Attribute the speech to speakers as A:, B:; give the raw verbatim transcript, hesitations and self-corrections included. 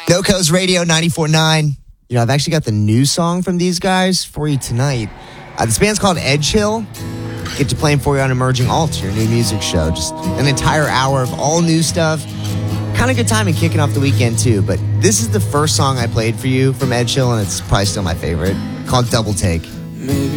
A: NoCo's Radio ninety-four point nine. You know, I've actually got the new song from these guys for you tonight. Uh, this band's called Edge Hill. Get to play them for you on Emerging Alt, your new music show. Just an entire hour of all new stuff. Kind of good time and kicking off the weekend, too. But this is the first song I played for you from Edge Hill, and it's probably still my favorite, called Double Take. Maybe